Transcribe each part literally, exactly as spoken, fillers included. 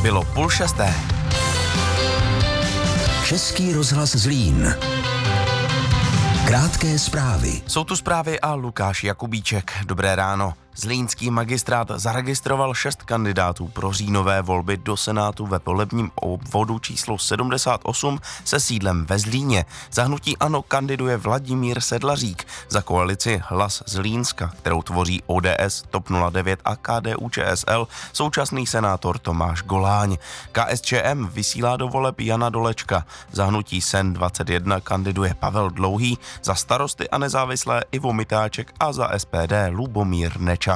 Bylo půl šesté. Český rozhlas Zlín. Krátké zprávy. Jsou tu zprávy a Lukáš Jakubíček. Dobré ráno. Zlínský magistrát zaregistroval šest kandidátů pro říjnové volby do Senátu ve volebním obvodu číslo sedmdesát osm se sídlem ve Zlíně. Za hnutí ANO kandiduje Vladimír Sedlařík, za koalici Hlas Zlínska, kterou tvoří O D S, T O P nula devět a K D U Č S L, současný senátor Tomáš Goláň. K S Č M vysílá do voleb Jana Dolečka, za hnutí S E N dvacet jedna kandiduje Pavel Dlouhý, za Starosty a nezávislé Ivo Mitáček a za S P D Lubomír Nečas.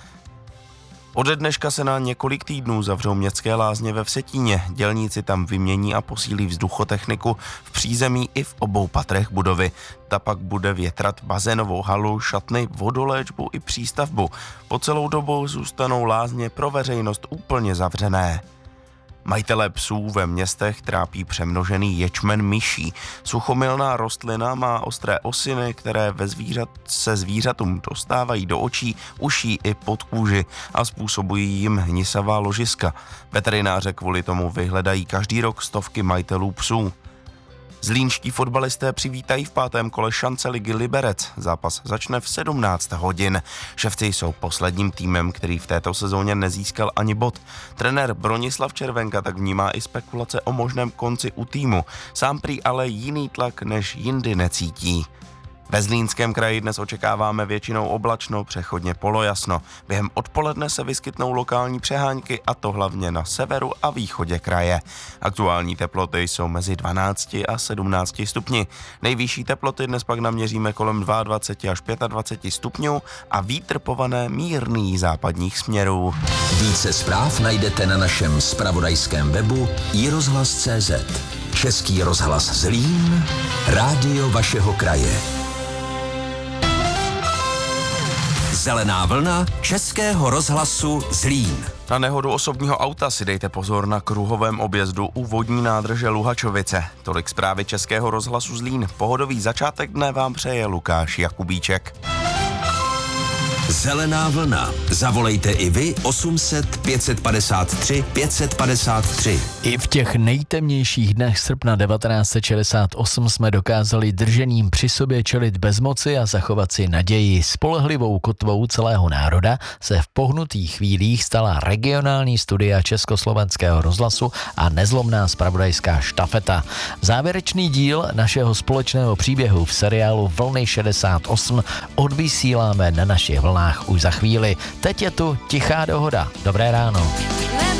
Ode dneška se na několik týdnů zavřou městské lázně ve Vsetíně. Dělníci tam vymění a posílí vzduchotechniku v přízemí i v obou patrech budovy. Ta pak bude větrat bazénovou halu, šatny, vodoléčbu i přístavbu. Po celou dobu zůstanou lázně pro veřejnost úplně zavřené. Majitele psů ve městech trápí přemnožený ječmen myší. Suchomilná rostlina má ostré osiny, které ve zvířat, se zvířatům dostávají do očí, uší i pod kůži a způsobují jim hnisavá ložiska. Veterináře kvůli tomu vyhledají každý rok stovky majitelů psů. Zlínští fotbalisté přivítají v pátém kole šance ligy Liberec. Zápas začne v sedmnáct hodin. Ševci jsou posledním týmem, který v této sezóně nezískal ani bod. Trenér Bronislav Červenka tak vnímá i spekulace o možném konci u týmu. Sám prý ale jiný tlak než jindy necítí. Ve Zlínském kraji dnes očekáváme většinou oblačno, přechodně polojasno. Během odpoledne se vyskytnou lokální přehánky, a to hlavně na severu a východě kraje. Aktuální teploty jsou mezi dvanácti a sedmnácti stupni. Nejvyšší teploty dnes pak naměříme kolem dvacet dva až dvacet pět stupňů a vítr povane mírný západních směrů. Více zpráv najdete na našem zpravodajském webu i rozhlas tečka cé zet. Český rozhlas Zlín, rádio vašeho kraje. Zelená vlna Českého rozhlasu Zlín. Na nehodu osobního auta si dejte pozor na kruhovém objezdu u vodní nádrže Luhačovice. Tolik zprávy Českého rozhlasu Zlín. Pohodový začátek dne vám přeje Lukáš Jakubíček. Zelená vlna. Zavolejte i vy osm set pět set padesát tři pět set padesát tři. I v těch nejtemnějších dnech srpna devatenáct set šedesát osm jsme dokázali držením při sobě čelit bezmoci a zachovat si naději. Spolehlivou kotvou celého národa se v pohnutých chvílích stala regionální studia Československého rozhlasu a nezlomná zpravodajská štafeta. Závěrečný díl našeho společného příběhu v seriálu Vlny šedesát osm odvysíláme na našich vlnách už za chvíli. Teď je tu Tichá dohoda. Dobré ráno.